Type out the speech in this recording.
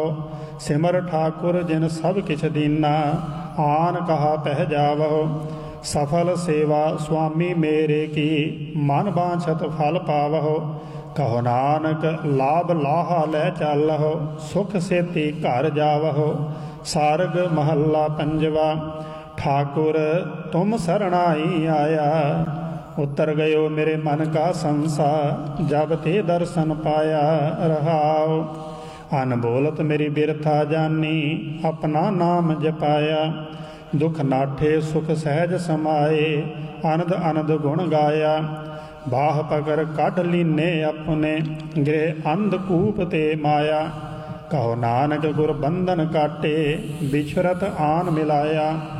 सिमर ठाकुर जिन सब किछ दीना, आन कहा पह जावहो। सफल सेवा स्वामी मेरे की, मन बांछत फल पावहो। कहो नानक लाभ लाहा लै चालहो, सुख सेती घर जावहो। सारग महला पंजवा। ठाकुर तुम सरणाई आया, उतर गयो मेरे मन का संसा, जब ते दर्शन पाया रहाओ। अनबोलत मेरी बिरथा जानी, अपना नाम जपाया। दुख नाठे सुख सहज समाए, अनद अनद गुण गाया। बाह पकर कढ लीने अपने, गृह अंधकूप ते माया। कहो नानक गुर बंधन काटे, बिछरत आन मिलाया।